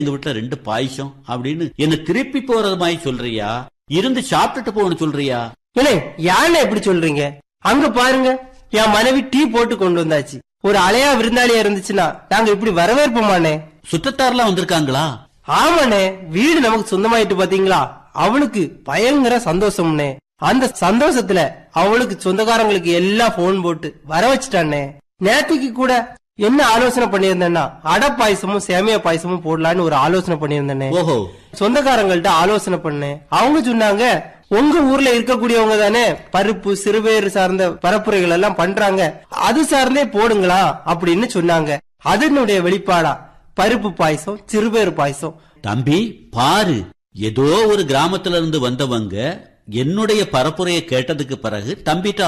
எங்க வீட்டுல 2 பாயசம் அப்படின்னு என்ன திருப்பி போறது மாதிரி சொல்றியா? இருந்து சாப்பிட்டுட்டு போகணும் சொல்றியா? இல்லை, யானை எப்படி சொல்றீங்க? அங்க பாருங்க, என் மனைவி டீ போட்டு கொண்டு வந்தாச்சு. ஒரு அலையா விருந்தாளியா இருந்துச்சுன்னா நாங்க இப்படி வரவேற்போமானே? சுற்றத்தாரெல்லாம் வந்திருக்காங்களா? ஆமாண்ணே, வீடு நமக்கு சொந்தமாயிட்டு பாத்தீங்களா? அவளுக்கு பயங்கர சந்தோஷம்னே. அந்த சந்தோஷத்துல அவளுக்கு சொந்தக்காரங்களுக்கு எல்லாம் போன் போட்டு வர வச்சுட்டானே. நேத்திக்கு கூட என்ன ஆலோசனை பண்ணியிருந்தேன்னா அடை பாயசமும் சேமியா பாயசமும் போடலான்னு ஒரு ஆலோசனை பண்ணியிருந்தேனே. ஓஹோ, சொந்தக்காரங்கள்ட்ட ஆலோசனை பண்ணேன். அவங்க சொன்னாங்க, உங்க ஊர்ல இருக்கக்கூடியவங்க தானே பருப்பு சிறுபேறு சார்ந்த பரப்புரைகள் எல்லாம் பண்றாங்க, அது சார்ந்தே போடுங்களா அப்படின்னு சொன்னாங்க. அதனுடைய வெளிப்பாடா பருப்பு பாயசம் சிறுபேறு பாயசம். தம்பி பாரு, ஏதோ ஒரு கிராமத்துல இருந்து வந்தவங்க என்னுடைய பரப்புரையை கேட்டதுக்கு பிறகு தம்பிட்ட